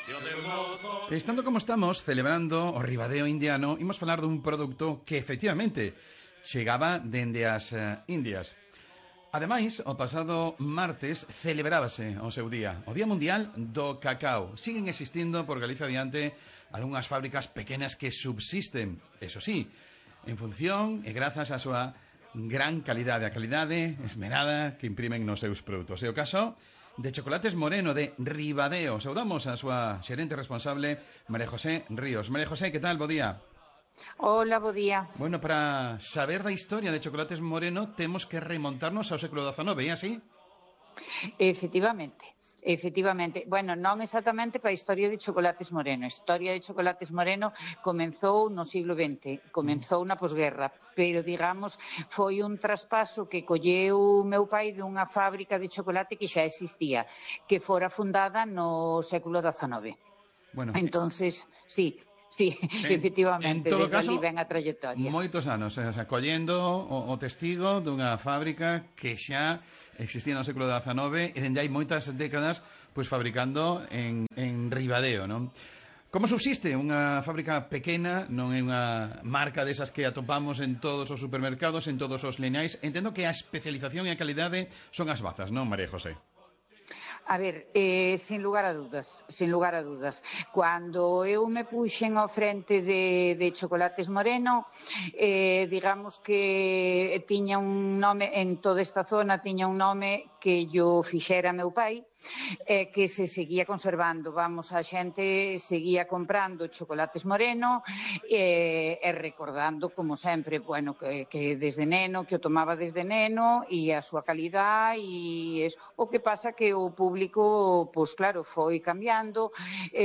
Estando como estamos, celebrando o Ribadeo indiano, imos falar dun produto que efectivamente chegaba dende as Indias. Ademais, o pasado martes celebrábase o seu día, o Día Mundial do Cacao. Siguen existindo por Galicia adiante algunhas fábricas pequenas que subsisten, eso sí, en función e grazas á súa gran calidade, a calidade esmerada que imprimen nos seus produtos. É o caso de Chocolates Moreno de Ribadeo. Saudamos a súa xerente responsable, María José Ríos. María José, que tal? Bo día. Hola, bo día. Bueno, para saber da historia de Chocolates Moreno temos que remontarnos ao século XIX, é así? Efectivamente. Bueno, non exactamente para a historia de Chocolates Moreno. A historia de Chocolates Moreno comenzou no siglo XX, comenzou na posguerra, pero, digamos, foi un traspaso que colleu meu pai dunha fábrica de chocolate que xa existía, que fora fundada no século XIX. Bueno, entonces, sí, efectivamente, desde ali ven a trayectoria. Moitos anos, o sea, collendo o testigo dunha fábrica que xa existía no século XIX e dende hai moitas décadas pois fabricando en Ribadeo, non? Como subsiste unha fábrica pequena, non é unha marca desas que atopamos en todos os supermercados, en todos os lineais? Entendo que a especialización e a calidade son as bazas, non, María José? A ver, sin lugar a dudas. Cando eu me puxen ao frente de Chocolates Moreno, digamos que tiña un nome, en toda esta zona tiña un nome que yo fixera meu pai, que se seguía conservando. Vamos, a xente seguía comprando Chocolates Moreno e recordando, como sempre, bueno, que desde neno, que o tomaba desde neno e a súa calidad e o que pasa que o público, pois claro, foi cambiando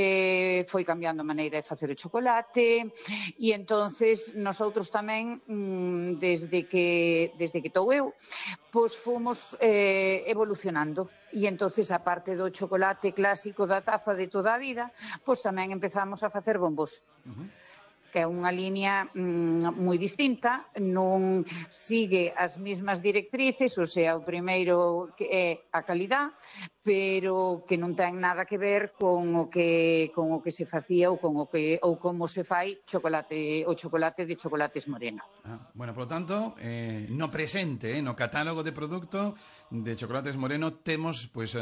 a maneira de facer o chocolate e entonces nosotros tamén desde que estou eu, pois fomos evolucionando e entonces a parte do chocolate clásico da taza de toda a vida, pois tamén empezamos a facer bombós. Que é unha liña moi distinta, non sigue as mesmas directrices, o sea, o primeiro que é a calidad, pero que non ten nada que ver con o que se facía ou como se fai o chocolate de Chocolates Moreno. Bueno, por lo tanto, no presente, no catálogo de produto de Chocolates Moreno temos, pois,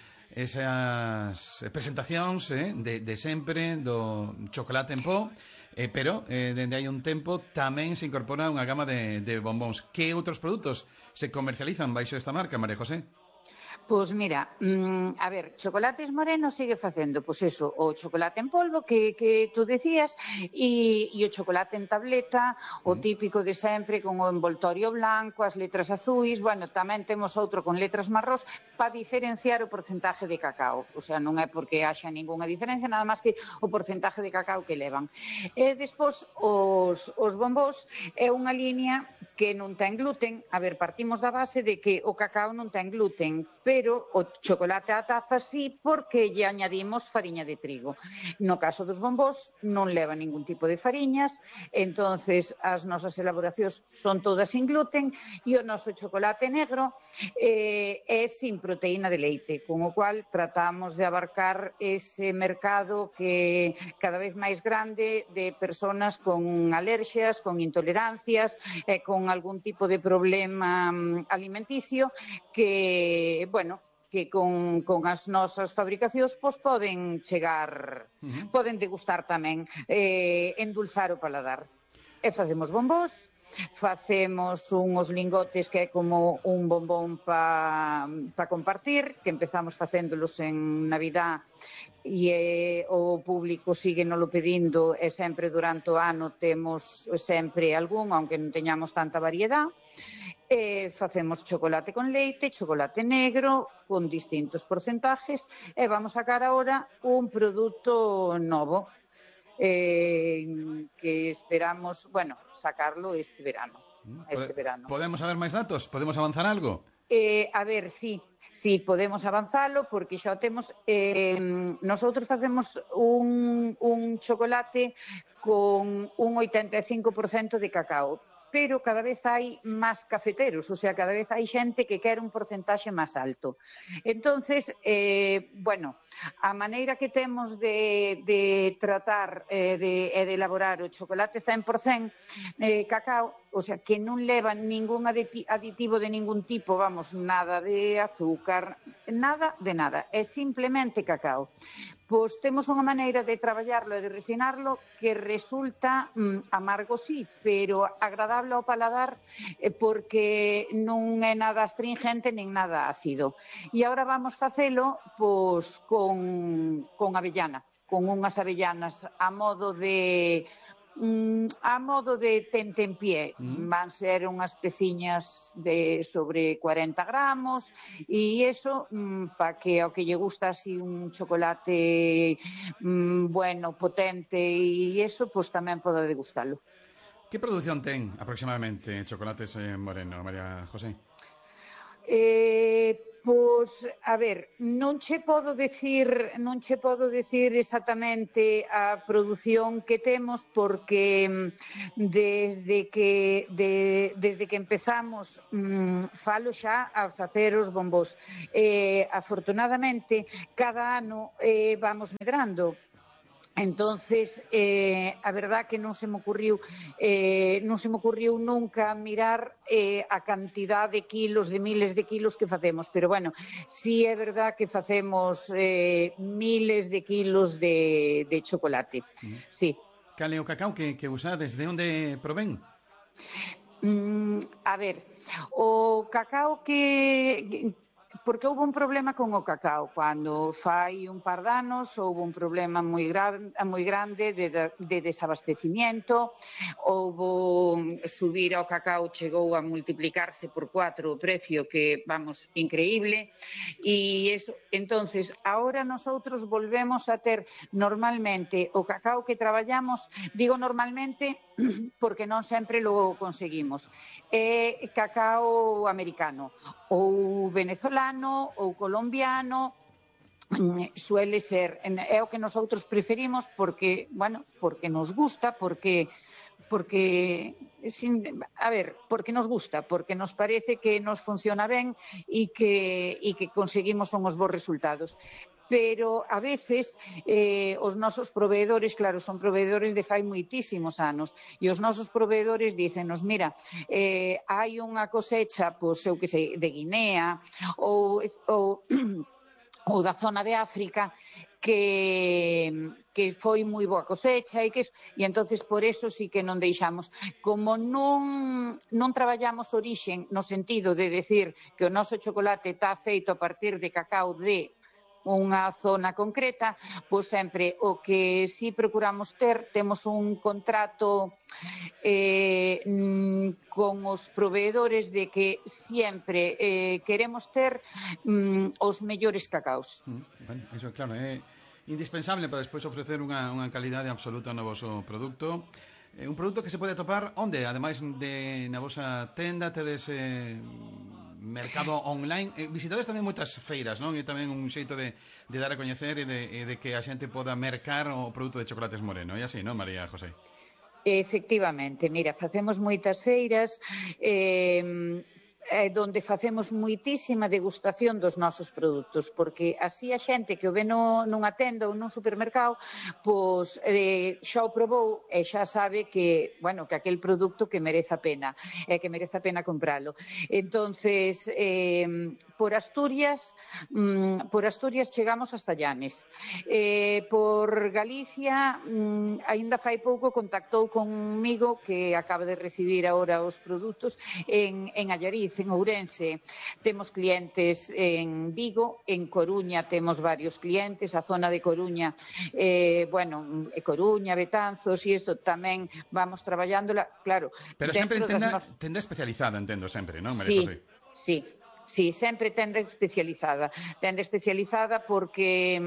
esas presentacións de sempre do chocolate en pó, pero dende hai un tempo tamén se incorpora unha gama de bombóns. Que outros produtos se comercializan baixo esta marca, María José? Pois mira, a ver, Chocolates Moreno sigue facendo, pois eso, o chocolate en polvo que tú decías e o chocolate en tableta, o típico de sempre con o envoltorio blanco, as letras azuis, bueno, tamén temos outro con letras marrós para diferenciar o porcentaje de cacao, o sea, non é porque haxa ningunha diferencia, nada máis que o porcentaje de cacao que levan. E despois os bombós é unha liña que non ten gluten. A ver, partimos da base de que o cacao non ten gluten, pero o chocolate á taza sí, porque lle añadimos fariña de trigo. No caso dos bombós non leva ningún tipo de fariñas, entonces as nosas elaboracións son todas sin gluten e o noso chocolate negro é sin proteína de leite, con o cual tratamos de abarcar ese mercado que cada vez máis grande de persoas con alerxias, con intolerancias e con algún tipo de problema alimenticio que, bueno, que con as nosas fabricacións pois poden chegar, poden degustar tamén, endulzar o paladar. E facemos bombós, facemos unhos lingotes que é como un bombón para compartir, que empezamos facéndolos en Navidad e o público sigue nolo pedindo e sempre durante o ano temos sempre algún, aunque non teñamos tanta variedade. Facemos chocolate con leite, chocolate negro con distintos porcentajes e vamos sacar agora un produto novo que esperamos, bueno, sacarlo este verano. Podemos saber máis datos? Podemos avanzar algo? A ver, sí, podemos avanzalo porque xa o temos. Nosotros facemos un chocolate con un 85% de cacao. pero cada vez hai máis cafeteros, o sea, cada vez hai xente que quere un porcentaxe máis alto. Entonces, bueno, a maneira que temos de tratar e de elaborar o chocolate 100% cacao, o sea, que non leva ningún aditivo de ningún tipo, vamos, nada de azúcar, nada de nada, é simplemente cacao. Pois temos unha maneira de traballarlo e de refinarlo que resulta amargo sí, pero agradable ao paladar porque non é nada astringente nin nada ácido. E agora vamos facelo pois con avellana, con unhas avellanas a modo de tentempié. Van ser unhas peciñas de sobre 40 gramos e iso para que ao que lle gusta así un chocolate bueno, potente e iso, pois tamén poda degustalo. Que produción ten aproximadamente Chocolates Moreno, María José? Pois, a ver, non che podo dicir exactamente a produción que temos porque desde que empezamos falo xa a facer os bombós. Afortunadamente, cada ano vamos medrando. Entonces, a verdad que non se me ocurriu nunca mirar a cantidad de kilos, de miles de kilos que facemos, pero bueno, sí é verdad que facemos miles de kilos de chocolate, sí. Cal é o cacao que usades? De onde provén? A ver, o cacao porque houve un problema con o cacao cando fai un par de anos, houve un problema moi grande de desabastecimiento, houve subir ao cacao, chegou a multiplicarse por 4 o precio, que vamos, increíble, e eso, entonces, ahora nosotros volvemos a ter normalmente o cacao que traballamos, digo normalmente porque non sempre lo conseguimos, é cacao americano ou venezolano ou colombiano, suele ser, é o que nosotros preferimos porque, bueno, porque nos gusta, porque nos gusta, porque nos parece que nos funciona ben e que conseguimos uns bons resultados. Pero a veces os nosos proveedores, claro, son proveedores de fai moitísimos anos, e os nosos proveedores dícenos, mira, hai unha cosecha, pois eu que sei, de Guinea ou da zona de África que foi moi boa cosecha e entonces por eso sí que non deixamos. Como non traballamos orixen no sentido de decir que o noso chocolate está feito a partir de cacao de unha zona concreta, pois sempre o que si procuramos temos un contrato con os proveedores de que sempre queremos ter os mellores cacaos. Bueno, iso claro, é indispensable para despois ofrecer unha calidade absoluta no voso produto. Un produto que se pode atopar onde? Ademais de na vosa tenda, tedes mercado online, visitades tamén moitas feiras, non? E tamén un xeito de dar a coñecer e de que a xente poda mercar o produto de Chocolates Moreno, e así, non, María José? Efectivamente, mira, facemos moitas feiras donde facemos moitísima degustación dos nosos produtos, porque así a xente que o ve nunha tenda ou nun supermercado, pois xa o probou e xa sabe que, bueno, que aquel produto que merece a pena compralo. Entonces, por Asturias chegamos hasta Llanes. Por Galicia, aínda fai pouco contactou conmigo, que acaba de recibir agora os produtos en Allariz, en Ourense. Temos clientes en Vigo, en Coruña temos varios clientes, a zona de Coruña, Coruña, Betanzos, e isto tamén vamos traballándola, claro. Pero sempre tenda especializada, entendo sempre, non, María José? Sí, sempre tenda especializada porque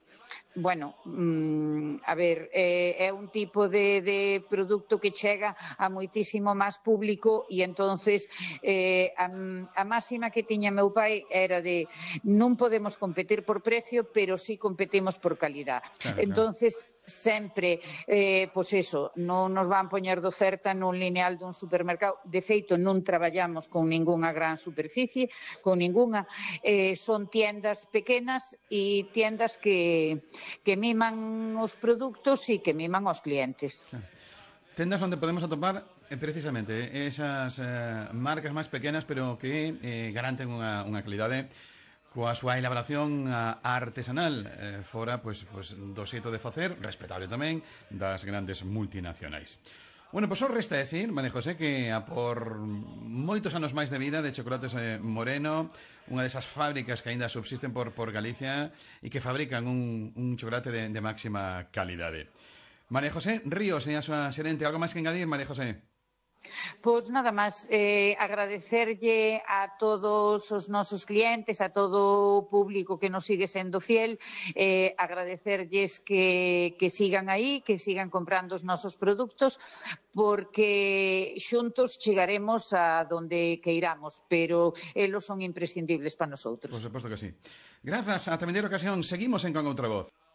é un tipo de produto que chega a moitísimo máis público e entonces a máxima que tiña meu pai era de non podemos competir por precio, pero sí competimos por calidad. Entonces sempre, pois eso, non nos van poñer de oferta nun lineal dun supermercado. De feito, non traballamos con ningunha gran superficie, con ningunha. Son tiendas pequenas e tiendas que miman os produtos e que miman aos clientes. Claro. Tendas onde podemos atopar precisamente esas marcas máis pequenas pero que garanten unha calidade coa súa elaboración artesanal fora pois, do xeito de facer, respetable tamén, das grandes multinacionais. Bueno, pois só resta decir, María José, que a por moitos anos máis de vida de Chocolates Moreno, unha desas fábricas que aínda subsisten por Galicia e que fabrican un chocolate de máxima calidade. María José Ríos, a súa xerente, algo máis que engadir, María José? Pois nada máis, agradecerlle a todos os nosos clientes, a todo o público que nos sigue sendo fiel, agradecerlles que sigan aí, que sigan comprando os nosos produtos, porque xuntos chegaremos a donde queiramos, pero elos son imprescindibles para nosotros. Por suposto que sí. Grazas, ata a vindeira ocasión, seguimos en Con Outra Voz.